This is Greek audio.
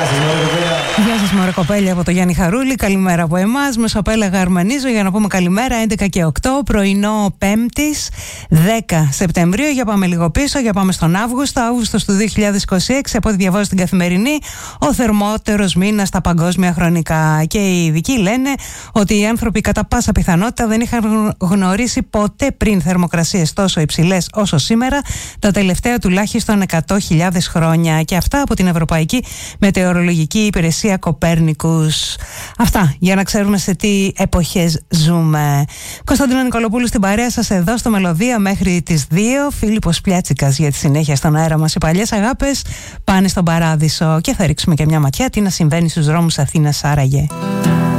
Γεια σας μωρέ κοπέλια από το Γιάννη Χαρούλη. Καλημέρα από εμάς. Μεσοπέλαγα Αρμανίζω για να πούμε καλημέρα. 11 και 8 πρωινό Πέμπτης 10 Σεπτεμβρίου. Για πάμε λίγο πίσω, για πάμε στον Αύγουστος του 2026. Από ό,τι διαβάζω στην Καθημερινή, ο θερμότερος μήνας στα παγκόσμια χρονικά. Και οι ειδικοί λένε ότι οι άνθρωποι κατά πάσα πιθανότητα δεν είχαν γνωρίσει ποτέ πριν θερμοκρασίες τόσο υψηλές όσο σήμερα τα τελευταία τουλάχιστον 100.000 χρόνια. Και αυτά από την Ευρωπαϊκή Μετεωρολογική Υπηρεσία Κοπέρνικους. Αυτά για να ξέρουμε σε τι εποχές ζούμε. Κωνσταντίνο Νικολοπούλου στην παρέα σας εδώ στο Μελωδία μέχρι τις 2. Φίλιππος Πλιάτσικας για τη συνέχεια στον αέρα μας. Οι παλιές αγάπες πάνε στον παράδεισο. Και θα ρίξουμε και μια ματιά τι να συμβαίνει στους δρόμους Αθήνας άραγε.